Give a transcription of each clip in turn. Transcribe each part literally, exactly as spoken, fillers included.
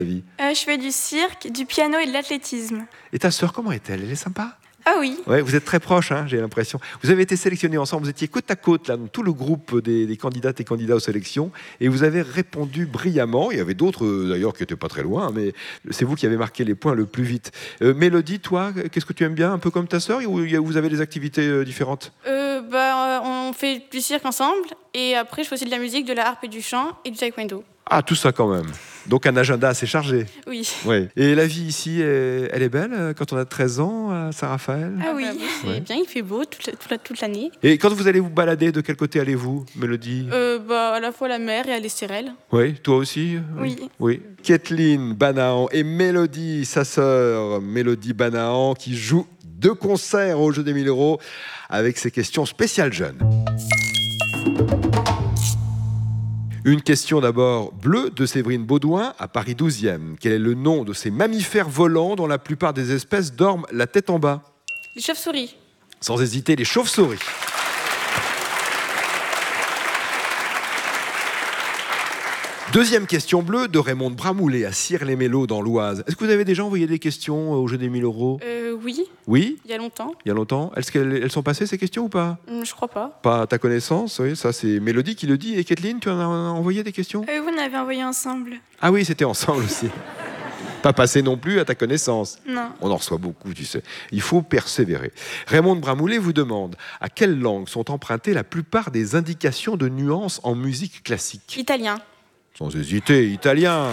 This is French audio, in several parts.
vie. Euh, je fais du cirque, du piano et de l'athlétisme. Et ta sœur, comment est-elle? Elle est sympa? Ah oui. Ouais, vous êtes très proches, hein, j'ai l'impression. Vous avez été sélectionnés ensemble, vous étiez côte à côte, là, dans tout le groupe des, des candidates et candidats aux sélections, et vous avez répondu brillamment. Il y avait d'autres, euh, d'ailleurs, qui n'étaient pas très loin, mais c'est vous qui avez marqué les points le plus vite. Euh, Mélodie, toi, qu'est-ce que tu aimes bien, un peu comme ta sœur, ou vous avez des activités euh, différentes? euh, bah, On fait du cirque ensemble, et après je fais aussi de la musique, de la harpe et du chant, et du taekwondo. Ah, tout ça quand même. Donc un agenda assez chargé. Oui. Ouais. Et la vie ici, elle est belle quand on a treize ans à Saint-Raphaël? Ah oui, c'est ouais. bien, il fait beau toute, toute, toute l'année. Et quand vous allez vous balader, de quel côté allez-vous, Mélodie? euh, bah, À la fois à la mer et à l'Estérel. Oui, toi aussi? Oui. Oui. Kathleen Banahan et Mélodie, sa sœur, Mélodie Banahan, qui joue deux concerts au jeu des mille euros avec ses questions spéciales jeunes. Une question d'abord bleue de Séverine Baudouin à Paris douzième. Quel est le nom de ces mammifères volants dont la plupart des espèces dorment la tête en bas? Les chauves-souris. Sans hésiter, les chauves-souris. Deuxième question bleue de Raymond Bramoulet à Cire-les-Mélos dans l'Oise. Est-ce que vous avez déjà envoyé des questions au jeu des mille euros? euh, Oui. Oui? Il y a longtemps. Il y a longtemps. Est-ce qu'elles elles sont passées ces questions ou pas? Je crois pas. Pas à ta connaissance, oui. Ça, c'est Mélodie qui le dit. Et Kathleen, tu en as envoyé des questions? euh, Vous en avez envoyé ensemble. Ah oui, c'était ensemble aussi. Pas passé non plus à ta connaissance. Non. On en reçoit beaucoup, tu sais. Il faut persévérer. Raymond Bramoulet vous demande à quelle langue sont empruntées la plupart des indications de nuances en musique classique? Italien. Sans hésiter, italien.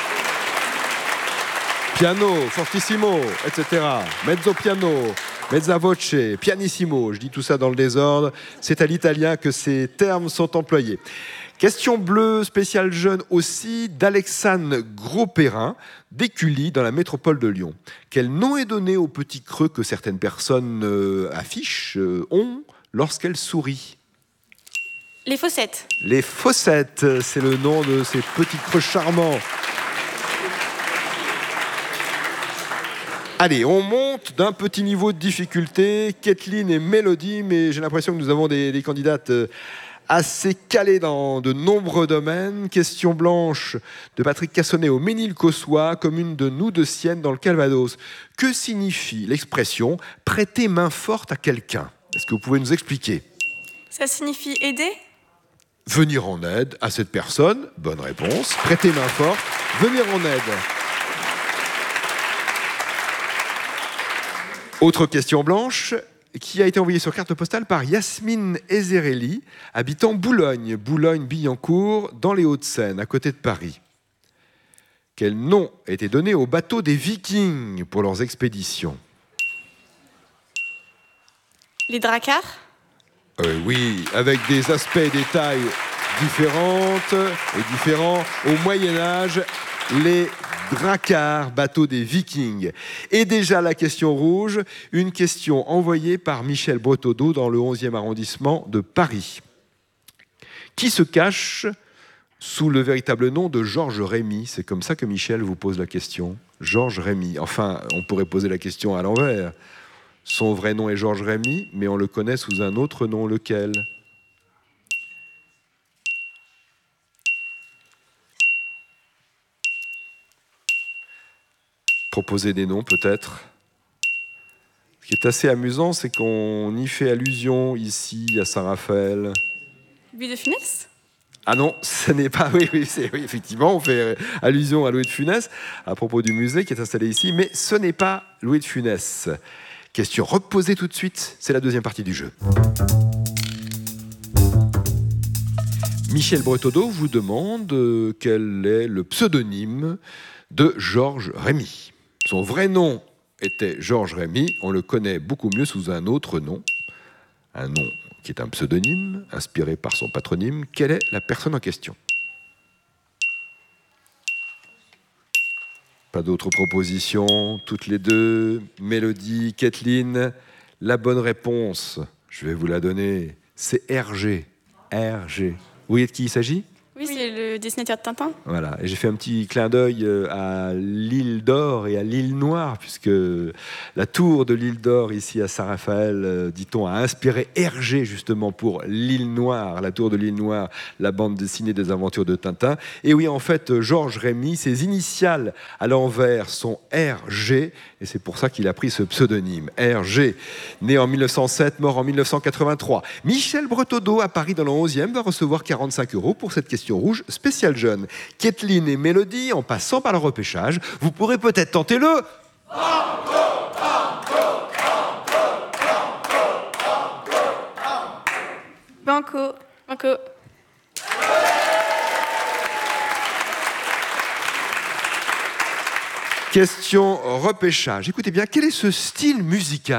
Piano, fortissimo, et cetera. Mezzo piano, mezza voce, pianissimo. Je dis tout ça dans le désordre. C'est à l'italien que ces termes sont employés. Question bleue spéciale jeune aussi d'Alexandre Gros-Perrin, d'Écully, dans la métropole de Lyon. Quel nom est donné au petit creux que certaines personnes euh, affichent, euh, ont, lorsqu'elles sourient? Les fossettes. Les fossettes, c'est le nom de ces petits creux charmants. Allez, on monte d'un petit niveau de difficulté. Kathleen et Mélodie, mais j'ai l'impression que nous avons des, des candidates assez calées dans de nombreux domaines. Question blanche de Patrick Cassonnet au Ménil-Cossois, commune de Noux-de-Sienne dans le Calvados. Que signifie l'expression « prêter main forte à quelqu'un » ? Est-ce que vous pouvez nous expliquer ? Ça signifie aider ? Venir en aide à cette personne, bonne réponse. Prêter main forte, venir en aide. Autre question blanche qui a été envoyée sur carte postale par Yasmine Ezerelli, habitant Boulogne, Boulogne-Billancourt, dans les Hauts-de-Seine, à côté de Paris. Quel nom a été donné aux bateaux des Vikings pour leurs expéditions ? Les dracars ? Euh, oui, avec des aspects et des tailles différentes et différents. Au Moyen-Âge, les dracars, bateaux des Vikings. Et déjà la question rouge, une question envoyée par Michel Bretodeau dans le onzième arrondissement de Paris. Qui se cache sous le véritable nom de Georges Rémy? C'est comme ça que Michel vous pose la question. Georges Rémy. Enfin, on pourrait poser la question à l'envers. Son vrai nom est Georges Rémy, mais on le connaît sous un autre nom, lequel? Proposer des noms, peut-être. Ce qui est assez amusant, c'est qu'on y fait allusion ici à Saint-Raphaël. Louis de Funès ? Ah non, ce n'est pas... Oui, oui, c'est... oui, effectivement, on fait allusion à Louis de Funès à propos du musée qui est installé ici, mais ce n'est pas Louis de Funès. Question reposée tout de suite, c'est la deuxième partie du jeu. Michel Bretodeau vous demande euh, quel est le pseudonyme de Georges Rémy. Son vrai nom était Georges Rémy, on le connaît beaucoup mieux sous un autre nom, un nom qui est un pseudonyme, inspiré par son patronyme. Quelle est la personne en question ? Pas d'autres propositions, toutes les deux. Mélodie, Kathleen, la bonne réponse, je vais vous la donner, c'est Hergé. Hergé. Vous voyez de qui il s'agit ? Oui, c'est le le dessinateur de Tintin. Voilà, et j'ai fait un petit clin d'œil euh, à l'île d'Or et à l'île Noire, puisque la tour de l'île d'Or, ici à Saint-Raphaël, euh, dit-on, a inspiré Hergé justement pour l'île Noire, la tour de l'île Noire, la bande dessinée des aventures de Tintin. Et oui, en fait, Georges Rémy, ses initiales à l'envers sont R G, et c'est pour ça qu'il a pris ce pseudonyme, R G. Né en mille neuf cent sept, mort en mille neuf cent quatre-vingt-trois. Michel Breteau à Paris dans le onzième va recevoir quarante-cinq euros pour cette question rouge spéciale jeune. Kathleen et Mélodie, en passant par le repêchage, vous pourrez peut-être tenter le... Banco, banco. Question repêchage. Écoutez bien, quel est ce style musical ?